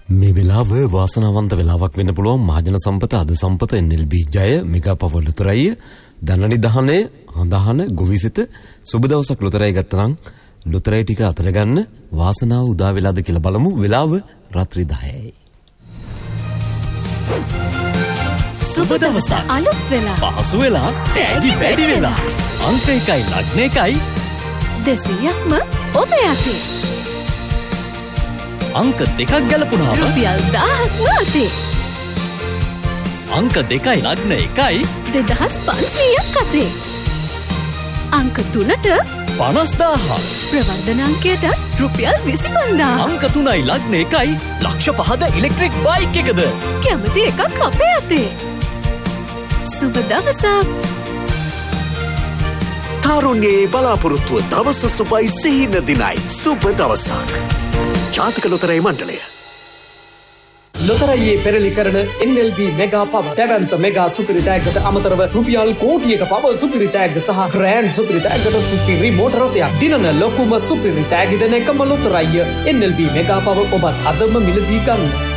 මේ වෙලාව වාසනාවන්ත වෙලාවක් වෙන්න පුළුවන්. මහජන සම්පත අද සම්පත NLB ජය මෙගා පවර් ලොතරැයි දනනි දහනේ හඳහන ගොවිසිත සුබ දවසක් ලොතරැයි ගත්තනම් ලොතරැයි ටික අතර ගන්න වාසනාව උදා වෙලාද කියලා බලමු. වෙලාව රාත්‍රී 10යි. සුබ දවසක් අලුත් වෙලා පහසු වෙලා තෑගි වැඩි වෙලා අංක 1යි ලග්න 1යි 200ක්ම ඔබ යටේ. අංක 2ක් ගැලපුණාම රුපියල් 1000ක්ම අතේ. අංක 2යි ලග්න 1යි 2500ක් අතේ. අංක 3ට 50000. ප්‍රවර්ධන අංකයට රුපියල් 25000. අංක 3යි ලග්න 1යි ලක්ෂ 5ද ඉලෙක්ට්‍රික් බයික් එකද. කැමති එකක් අපේ අතේ. සුබ දවසක්. තරුණයේ බලාපොරොත්තුව දවස සුබයි සිහින දිනයි. සුබ දවසක්. ජාතික ලොතරැයි මණ්ඩලය. ලොතරැයියේ පෙරලි කරන NLB මෙගා පව දැවැන්ත මෙගා සුපිරි තෑග්ගට අමතරව රුපියල් කෝටියක පව සුපිරි තෑග්ග සහ ග්‍රෑන්ඩ් සුපිරි තෑග්ගට සුපිරි මෝටර රථයක් දිනන ලොකුම සුපිරි තෑගි දෙන එකම ලොතරැයිය NLB මෙගා පව ඔබත් අදම මිලදී ගන්න.